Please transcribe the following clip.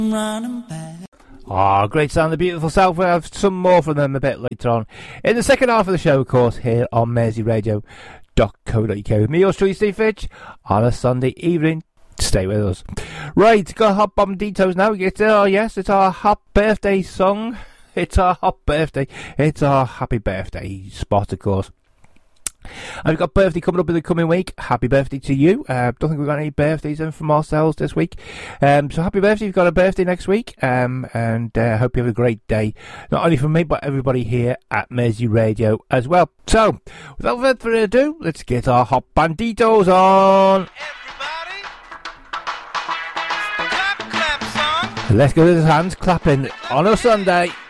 Oh, great sound, the beautiful South. We'll have some more from them a bit later on in the second half of the show, of course, here on merseyradio.co.uk with me, yours truly, Steve Fitch, on a Sunday evening. Stay with us. Right, got Hot Bombditos now. Yes, it's our hot birthday song. It's our hot birthday. It's our happy birthday spot, of course. I've got birthday coming up in the coming week. Happy birthday to you. Don't think we've got any birthdays in from ourselves this week. So happy birthday. You've got a birthday next week. And hope you have a great day. Not only from me, but everybody here at Mersey Radio as well. So, without further ado, let's get our Hot Banditos on. Everybody, clap, clap song. Let's go to the hands clapping on a Sunday.